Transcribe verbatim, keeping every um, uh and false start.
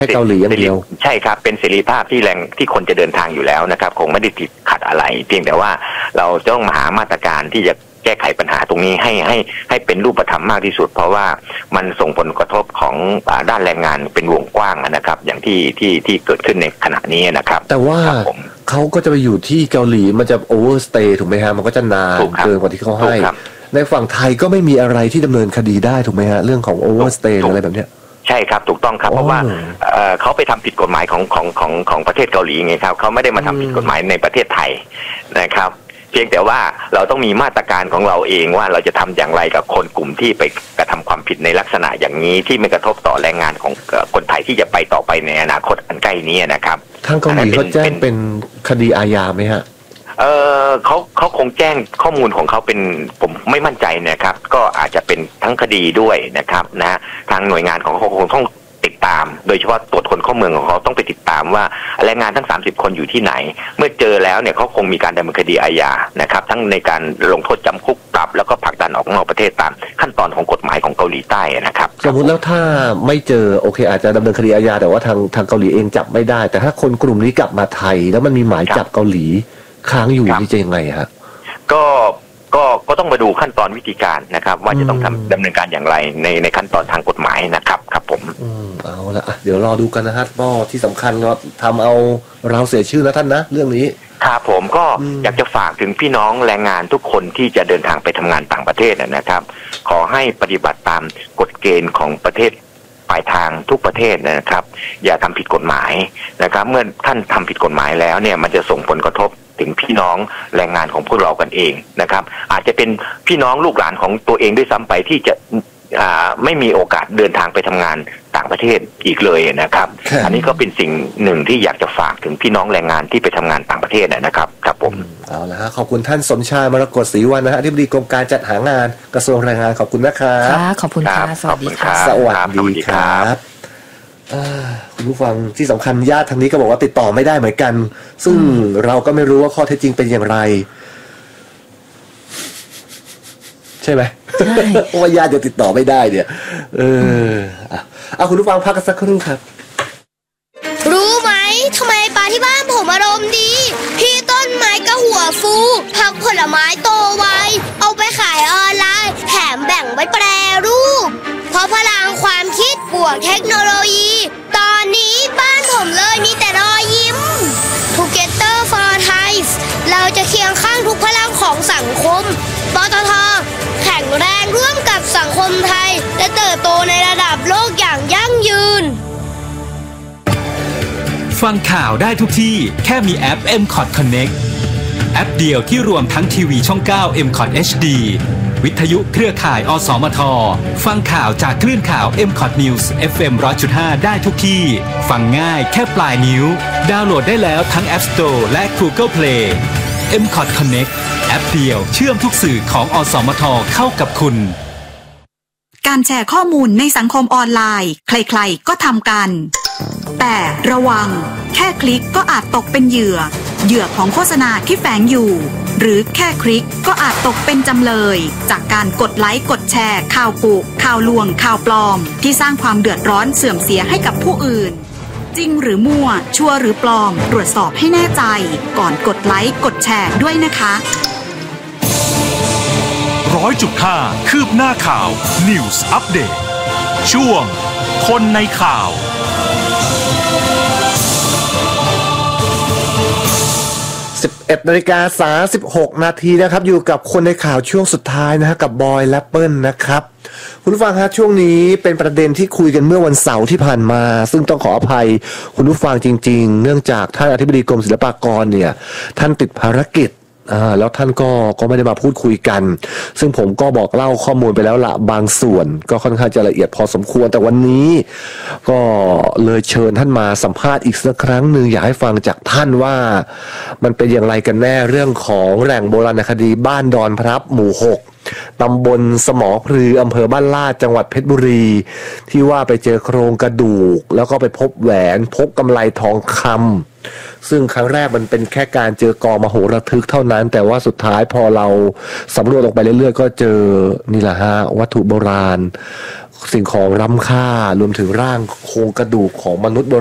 ให้เกาหลีอย่างเดียวใช่ครับเป็นเสรีภาพที่แรงที่คนจะเดินทางอยู่แล้วนะครับคงไม่ได้ติดขัดอะไรเพียงแต่ว่าเราต้องหามาตรการที่จะแก้ไขปัญหาตรงนี้ให้ให้ให้เป็นรูปธรรมมากที่สุดเพราะว่ามันส่งผลกระทบของด้านแรงงานเป็นวงกว้างนะครับอย่างที่ที่ที่เกิดขึ้นในขณะนี้นะครับแต่ว่าเขาก็จะไปอยู่ที่เกาหลีมันจะโอเวอร์สเตย์ถูกไหมฮะมันก็จะนานเกินกว่าที่เขาให้ในฝั่งไทยก็ไม่มีอะไรที่ดำเนินคดีได้ถูกไหมฮะเรื่องของโอเวอร์สเตย์อะไรแบบเนี้ยใช่ครับถูกต้องครับเพราะว่าเขาไปทำผิดกฎหมายของของของของประเทศเกาหลีไงครับเขาไม่ได้มาทำผิดกฎหมายในประเทศไทยนะครับเพียงแต่ว่าเราต้องมีมาตรการของเราเองว่าเราจะทำอย่างไรกับคนกลุ่มที่ไปกระทำความผิดในลักษณะอย่างนี้ที่ไม่กระทบต่อแรงงานของคนไทยที่จะไปต่อไปในอนาคตอันใกล้นี้นะครับทางเกาหลีเขาแจ้งเป็นคดีอาญาไหมฮะเออเขาเขาคงแจ้งข้อมูลของเขาเป็นผมไม่มั่นใจนะครับก็อาจจะเป็นทั้งคดีด้วยนะครับนะทางหน่วยงานของเขาคงต้องติดตามโดยเฉพาะตรวจคนเข้าเมืองของเขาต้องไปติดตามว่าแรงงานทั้งสามสิบคนอยู่ที่ไหนเมื่อเจอแล้วเนี่ยเขาคงมีการดำเนินคดีอาญานะครับทั้งในการลงโทษจำคุกปรับแล้วก็ผลักดันออกนอกประเทศตามขั้นตอนของกฎหมายของเกาหลีใต้นะครับสมมติแล้วถ้าไม่เจอโอเคอาจจะดำเนินคดีอาญาแต่ว่าทางทางเกาหลีเองจับไม่ได้แต่ถ้าคนกลุ่มนี้กลับมาไทยแล้วมันมีหมายจับเกาหลีค้างอยู่นี่จะยังไงฮะก็ก็ก็ต้องมาดูขั้นตอนวิธีการนะครับว่าจะต้องทำดำเนินการอย่างไรในในขั้นตอนทางกฎหมายนะครับครับผมอืมเอาละเดี๋ยวรอดูกันนะฮะก็ที่สำคัญเราทำเอาเราเสียชื่อนะท่านนะเรื่องนี้ครับผมก็อยากจะฝากถึงพี่น้องแรงงานทุกคนที่จะเดินทางไปทำงานต่างประเทศนะครับขอให้ปฏิบัติตามกฎเกณฑ์ของประเทศปลายทางทุกประเทศนะครับอย่าทำผิดกฎหมายนะครับเมื่อท่านทำผิดกฎหมายแล้วเนี่ยมันจะส่งผลกระทบถึงพี่น้องแรงงานของพวกเรากันเองนะครับอาจจะเป็นพี่น้องลูกหลานของตัวเองด้วยซ้ำไปที่จะไม่มีโอกาสเดินทางไปทำงานต่างประเทศอีกเลยนะครับอันนี้ก็เป็นสิ่งหนึ่งที่อยากจะฝากถึงพี่น้องแรงงานที่ไปทำงานต่างประเทศนะครับครับผมเอาละฮะขอบคุณท่านสมชายมรกตศรีวรรณนะฮะอธิบดีกรมการจัดหางานกระทรวงแรงงานขอบคุณนะครับค่ะขอบคุณค่ะสวัสดีค่ะสวัสดีครับคุณผู้ฟังที่สำคัญญาติทางนี้ก็บอกว่าติดต่อไม่ได้เหมือนกันซึ่งเราก็ไม่รู้ว่าข้อเท็จจริงเป็นอย่างไรใช่ไหมใช่ว่าญาติจะติดต่อไม่ได้เนี่ยเออเอาคุณผู้ฟังพักกันสักครู่ครับรู้ไหมทำไมปลาที่บ้านผมอารมณ์ดีพี่ต้นไม้ก็หัวฟูผักผลไม้โตไวเอาไปขายออนไลน์แถมแบ่งไว้แปรรูปเพราะพลังความคิดบวกเทคโนโลยีตอนนี้บ้านผมเลยมีแต่รอยยิ้ม Together for Thai เราจะเคียงข้างทุกพลังของสังคมปตท.แข็งแรงร่วมกับสังคมไทยและเติบโตในระดับโลกอย่างยั่งยืนฟังข่าวได้ทุกที่แค่มีแอป เอ็ม คอท Connect แอปเดียวที่รวมทั้งทีวีช่องเก้า เอ็ม คอท เอช ดี วิทยุเครือข่ายอสมทฟังข่าวจากคลื่นข่าว เอ็ม คอท News เอฟ เอ็ม หนึ่งร้อยจุดห้า ได้ทุกที่ฟังง่ายแค่ปลายนิ้วดาวน์โหลดได้แล้วทั้ง App Store และ Google Play เอ็ม คอท Connect แอปเดียวเชื่อมทุกสื่อของอสมทเข้ากับคุณการแชร์ข้อมูลในสังคมออนไลน์ใครๆก็ทำกันแต่ระวังแค่คลิกก็อาจตกเป็นเหยื่อเหยื่อของโฆษณาที่แฝงอยู่หรือแค่คลิกก็อาจตกเป็นจำเลยจากการกดไลค์กดแชร์ข่าวกุข่าวลวงข่าวปลอมที่สร้างความเดือดร้อนเสื่อมเสียให้กับผู้อื่นจริงหรือมั่วชัวร์หรือปลอมตรวจสอบให้แน่ใจก่อนกดไลค์กดแชร์ด้วยนะคะร้อยจุดห้าคืบหน้าข่าว News Update ช่วงคนในข่าวสิบเอ็ดนาฬิกาสามสิบหกนาทีนะครับอยู่กับคนในข่าวช่วงสุดท้ายนะฮะกับบอยและเปิ้ลนะครับคุณผู้ฟังฮะช่วงนี้เป็นประเด็นที่คุยกันเมื่อวันเสาร์ที่ผ่านมาซึ่งต้องขออภัยคุณผู้ฟังจริงๆเนื่องจากท่านอธิบดีกรมศิลปากรเนี่ยท่านติดภารกิจอ่าแล้วท่านก็ก็ไม่ได้มาพูดคุยกันซึ่งผมก็บอกเล่าข้อมูลไปแล้วละบางส่วนก็ค่อนข้างจะละเอียดพอสมควรแต่วันนี้ก็เลยเชิญท่านมาสัมภาษณ์อีกสักครั้งหนึ่งอยากให้ฟังจากท่านว่ามันเป็นอย่างไรกันแน่เรื่องของแหล่งโบราณคดีบ้านดอนพรับหมู่หกตำบลสมอพลืออำเภอบ้านลาดจังหวัดเพชรบุรีที่ว่าไปเจอโครงกระดูกแล้วก็ไปพบแหวนพบกำไลทองคำซึ่งครั้งแรกมันเป็นแค่การเจอกองมโหระทึกเท่านั้นแต่ว่าสุดท้ายพอเราสำรวจลงไปเรื่อยๆก็เจอนี่แหละฮะวัตถุโบราณสิ่งของล้ำค่ารวมถึงร่างโครงกระดูกของมนุษย์โบ